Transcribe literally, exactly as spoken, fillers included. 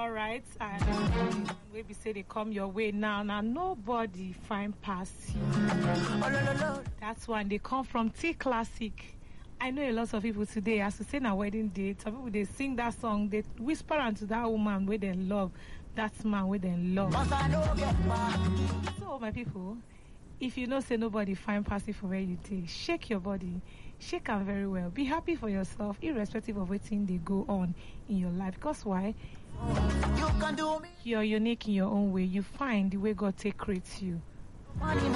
All right. And maybe say they come your way now. Now nobody find past you. Oh, no, no, no. That's one. They come from T Classic. I know a lot of people today, as to say na wedding date, some people they sing that song, they whisper unto that woman where they love, that man where they love. So my people, if you know say nobody find past you for where you take, shake your body, shake them very well. Be happy for yourself, irrespective of what thing they go on in your life. Because why? You can do me. You're unique in your own way. You find the way God take creates you.